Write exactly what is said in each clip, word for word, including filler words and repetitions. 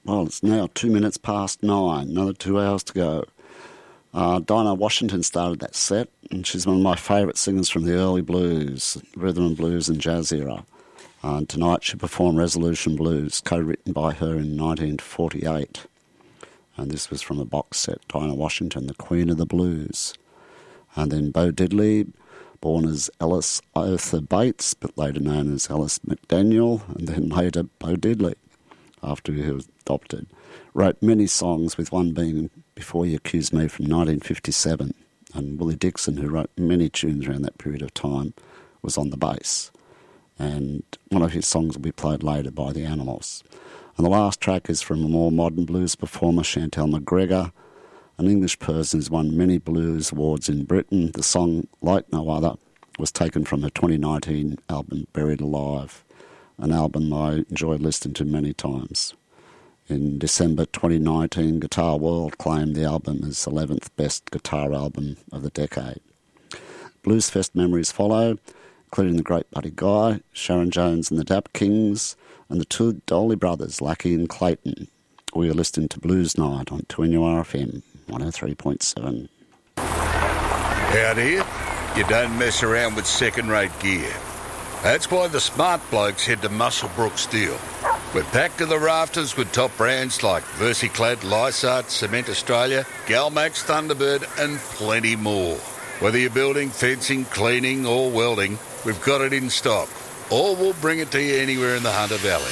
Well, it's now two minutes past nine, another two hours to go. Uh, Dinah Washington started that set, and she's one of my favourite singers from the early blues, rhythm and blues and jazz era. Uh, and tonight she performed Resolution Blues, co-written by her in nineteen forty-eight. And this was from a box set, Dinah Washington, the Queen of the Blues. And then Bo Diddley, born as Ellis Arthur Bates, but later known as Ellis McDaniel, and then later Bo Diddley, after he was adopted, wrote many songs, with one being Before You Accuse Me from nineteen fifty-seven. And Willie Dixon, who wrote many tunes around that period of time, was on the bass. And one of his songs will be played later by the Animals. And the last track is from a more modern blues performer, Chantel McGregor, an English person who's won many blues awards in Britain. The song, Like No Other, was taken from her twenty nineteen album Buried Alive, an album I enjoyed listening to many times. In December twenty nineteen, Guitar World claimed the album as eleventh best guitar album of the decade. Bluesfest memories follow, including the great Buddy Guy, Sharon Jones and the Dap Kings, and the two Dolly brothers, Lucky and Clayton. We are listening to Blues Night on two N U R F M one oh three point seven. Out here, you don't mess around with second-rate gear. That's why the smart blokes head to Muswellbrook Steel. We're packed to the rafters with top brands like Versiclad, Lysart, Cement Australia, Galmax, Thunderbird and plenty more. Whether you're building, fencing, cleaning or welding, we've got it in stock. Or we'll bring it to you anywhere in the Hunter Valley.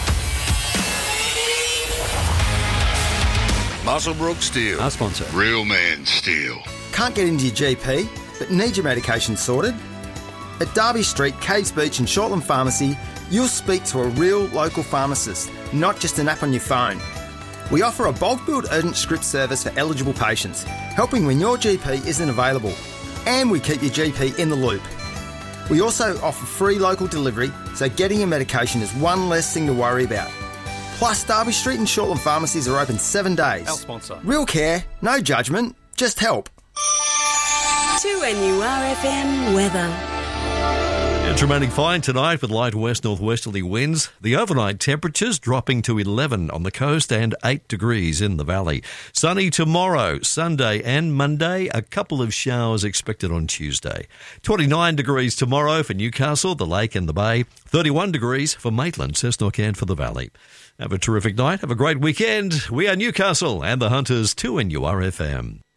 Muswellbrook Steel. Our sponsor. Real man steel. Can't get into your G P, but need your medication sorted? At Derby Street, Caves Beach and Shortland Pharmacy, you'll speak to a real local pharmacist, not just an app on your phone. We offer a bulk billed urgent script service for eligible patients, helping when your G P isn't available. And we keep your G P in the loop. We also offer free local delivery, so getting your medication is one less thing to worry about. Plus, Derby Street and Shortland Pharmacies are open seven days. Our sponsor. Real care, no judgment, just help. two N U R F M weather. It's remaining fine tonight with light west-northwesterly winds. The overnight temperatures dropping to eleven on the coast and eight degrees in the valley. Sunny tomorrow, Sunday and Monday. A couple of showers expected on Tuesday. twenty-nine degrees tomorrow for Newcastle, the Lake and the Bay. thirty-one degrees for Maitland, Cessnock and for the Valley. Have a terrific night. Have a great weekend. We are Newcastle and the Hunters, two N U R F M.